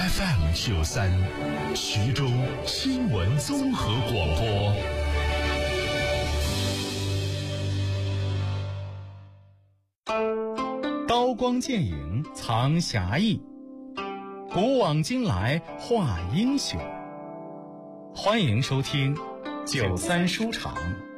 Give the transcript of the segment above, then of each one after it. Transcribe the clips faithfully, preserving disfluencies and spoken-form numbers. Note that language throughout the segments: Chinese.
F M 九三，徐州新闻综合广播。 刀光剑影藏侠义，古往今来画英雄。欢迎收听九三书场。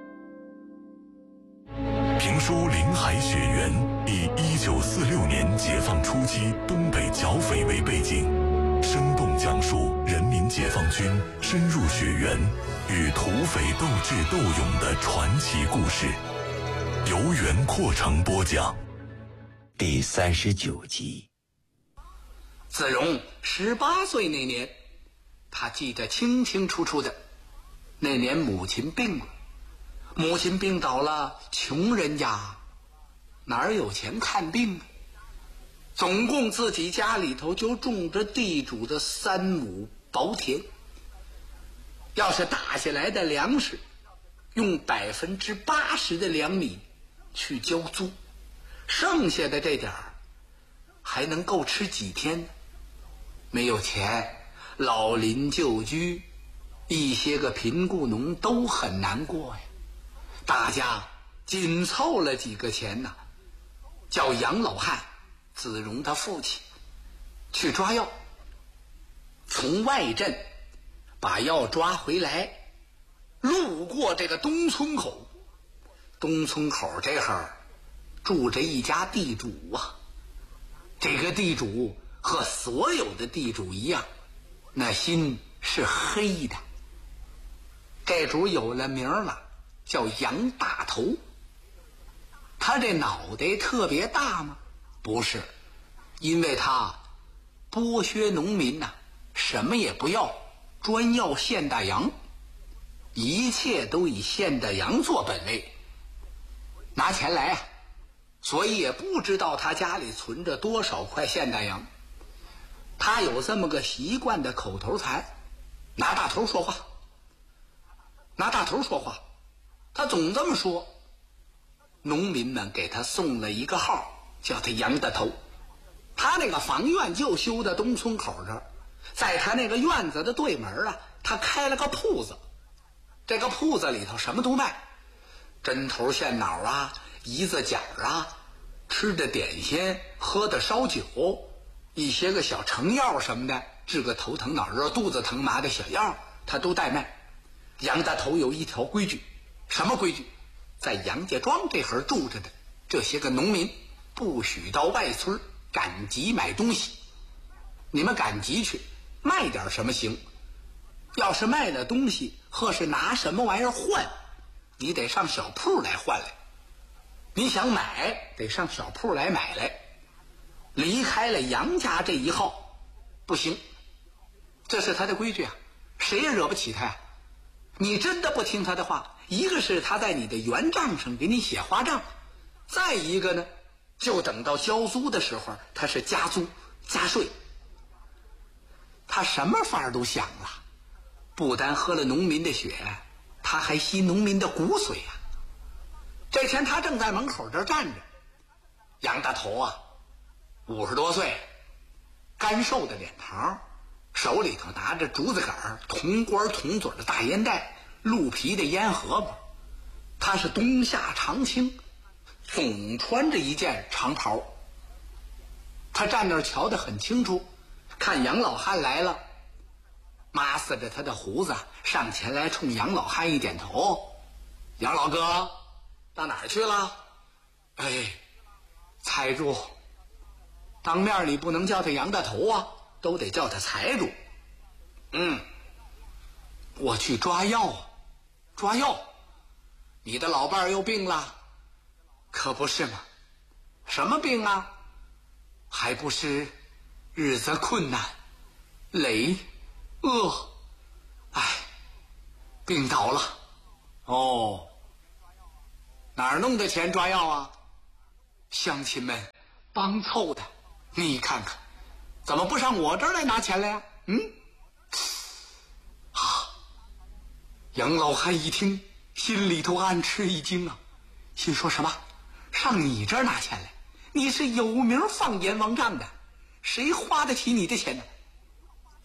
评书《林海雪原》以一九四六年解放初期东北剿匪为背景，生动讲述人民解放军深入雪原与土匪斗智斗勇的传奇故事。由袁阔成播讲。 第三十九集。 子荣十八岁那年，他记得清清楚楚的。那年母亲病了，母亲病倒了，穷人家哪有钱看病呢？总共自己家里头就种着地主的三亩薄田，要是打下来的粮食，用百分之八十的粮米去交租，剩下的这点儿还能够吃几天呢？没有钱，老邻旧居，一些个贫雇农都很难过呀。大家紧凑了几个钱呐，叫杨老汉，子荣他父亲，去抓药，从外镇把药抓回来，路过这个东村口，东村口这会儿住着一家地主啊。这个地主和所有的地主一样，那心是黑的。这主有了名了，叫杨大头。他这脑袋特别大吗？不是，因为他剥削农民呐、啊，什么也不要，专要现大洋，一切都以现大洋做本位，拿钱来啊。所以也不知道他家里存着多少块现大洋。他有这么个习惯的口头禅，拿大头说话，拿大头说话，他总这么说。农民们给他送了一个号，叫他杨大头。他那个房院就修在东村口这儿，在他那个院子的对门啊，他开了个铺子。这个铺子里头什么都卖，针头线脑啊，胰子角啊，吃的点心，喝的烧酒，一些个小成药什么的，治个头疼脑热肚子疼麻的小药他都代卖。杨大头有一条规矩，什么规矩？在杨家庄这会儿住着的这些个农民不许到外村赶集买东西。你们赶集去卖点什么行，要是卖了东西或是拿什么玩意儿换，你得上小铺来换来。你想买得上小铺来买来，离开了杨家这一号不行，这是他的规矩啊，谁也惹不起他呀、啊。你真的不听他的话，一个是他在你的原账上给你写花账，再一个呢，就等到交租的时候他是加租加税。他什么法儿都想了，不单喝了农民的血，他还吸农民的骨髓啊。这天他正在门口这儿站着，杨大头啊，五十多岁，干瘦的脸庞，手里头拿着竹子杆，铜管铜嘴的大烟袋，鹿皮的烟盒子。他是冬夏常青，总穿着一件长袍。他站那儿瞧得很清楚，看杨老汉来了，抹擦着他的胡子，上前来冲杨老汉一点头。杨老哥到哪儿去了？哎，财主。当面你不能叫他杨大头啊，都得叫他财主。嗯，我去抓药。抓药？你的老伴儿又病了？可不是嘛。什么病啊？还不是日子困难，累，饿，哎，病倒了。哦，哪儿弄的钱抓药啊？乡亲们帮凑的。你看看，怎么不上我这儿来拿钱来呀、啊？嗯，啊！杨老汉一听，心里头暗吃一惊啊，心说什么？上你这儿拿钱来？你是有名放阎王账的，谁花得起你的钱呢？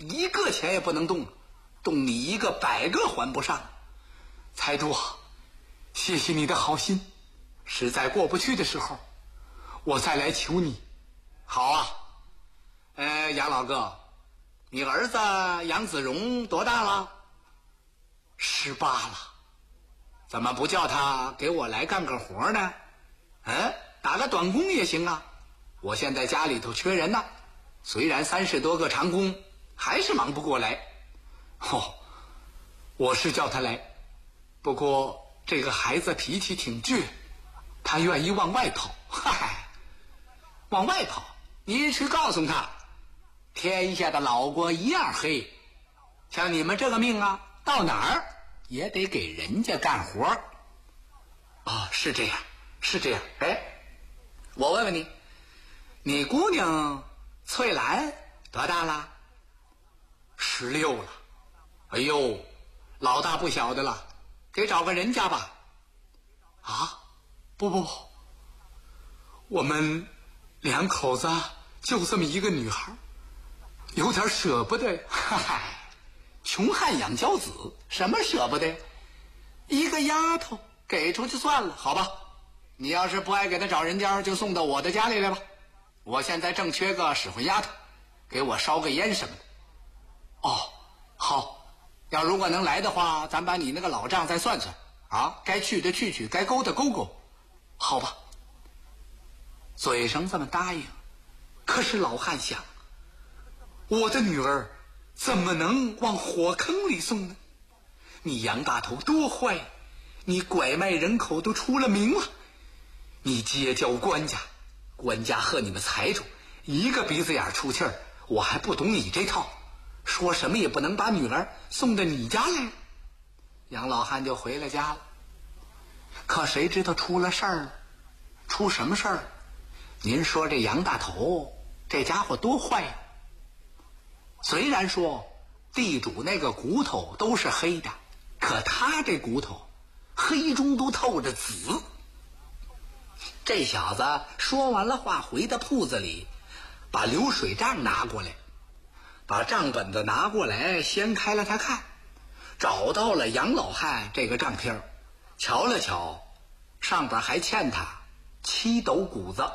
一个钱也不能动，动你一个百个还不上。财主，谢谢你的好心，实在过不去的时候，我再来求你。好啊，呃，杨老哥，你儿子杨子荣多大了？十八了。怎么不叫他给我来干个活呢？嗯，打个短工也行啊。我现在家里头缺人呐，虽然三十多个长工，还是忙不过来。哦，我是叫他来，不过这个孩子脾气挺倔，他愿意往外跑。嗨，往外跑，你去告诉他，天下的老锅一样黑。像你们这个命啊，到哪儿也得给人家干活。哦，是这样，是这样。哎，我问问你，你姑娘翠兰多大了？十六了。哎呦，老大不小的了，给找个人家吧。啊，不不不，我们两口子就这么一个女孩，有点舍不得。嗨，穷汉养骄子，什么舍不得？一个丫头给出去算了，好吧？你要是不爱给她找人家，就送到我的家里来吧。我现在正缺个使唤丫头，给我烧个烟什么的。哦，好。要如果能来的话，咱把你那个老账再算算啊，该去的去去，该勾的勾勾，好吧？嘴上这么答应，可是老汉想，我的女儿怎么能往火坑里送呢？你杨大头多坏，你拐卖人口都出了名了，你结交官家，官家和你们财主一个鼻子眼出气儿，我还不懂你这套。说什么也不能把女儿送到你家来。杨老汉就回了家了。可谁知道出了事儿了？出什么事儿？您说这杨大头这家伙多坏呀！虽然说地主那个骨头都是黑的，可他这骨头黑中都透着紫。这小子说完了话，回到铺子里，把流水账拿过来，把账本子拿过来，掀开了他看，找到了杨老汉这个账片，瞧了瞧，上边还欠他七斗谷子。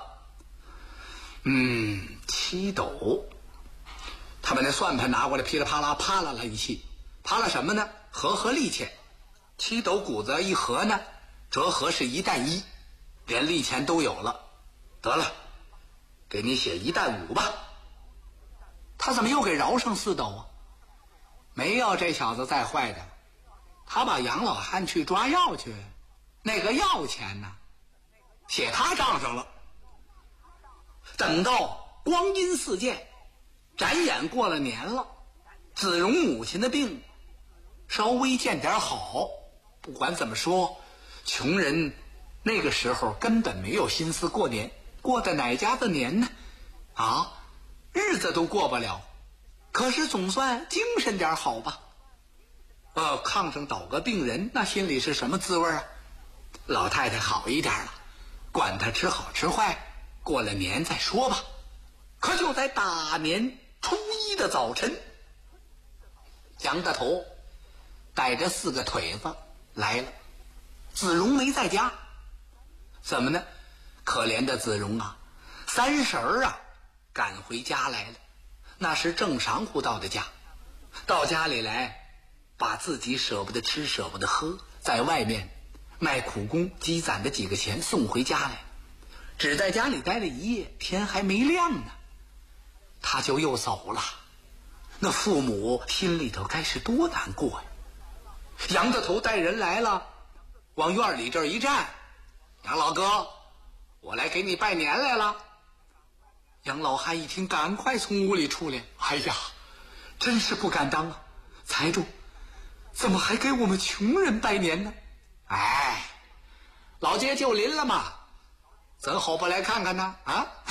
嗯，七斗。他把那算盘拿过来，噼里啪啦啪啦了一气，啪啦什么呢？合合利钱。七斗谷子一合呢，折合是一担一，连利钱都有了。得了，给你写一担五吧。他怎么又给饶上四斗啊？没有这小子再坏的，他把杨老汉去抓药去，那个药钱呢，写他账上了。等到光阴似箭，转眼过了年了，子荣母亲的病稍微见点好。不管怎么说，穷人那个时候根本没有心思过年，过的哪家的年呢？啊，日子都过不了，可是总算精神点好吧。呃，炕上倒个病人，那心里是什么滋味啊？老太太好一点了，管他吃好吃坏，过了年再说吧。可就在大年初一的早晨，杨大头带着四个腿子来了，子荣没在家。怎么呢？可怜的子荣啊，三十儿啊赶回家来了，那是正常户到的家，到家里来，把自己舍不得吃舍不得喝，在外面卖苦工积攒的几个钱送回家来，只在家里待了一夜，天还没亮呢，他就又走了。那父母心里头该是多难过呀！杨大头带人来了，往院里这儿一站，杨老哥，我来给你拜年来了。杨老汉一听，赶快从屋里出来，哎呀，真是不敢当啊！财主，怎么还给我们穷人拜年呢？哎，老街就邻了嘛，怎好不来看看呢？啊！